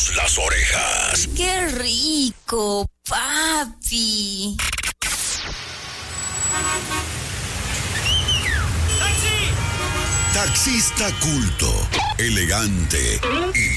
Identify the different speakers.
Speaker 1: jalamos las orejas.
Speaker 2: ¡Qué rico, papi!
Speaker 1: Taxista culto, elegante y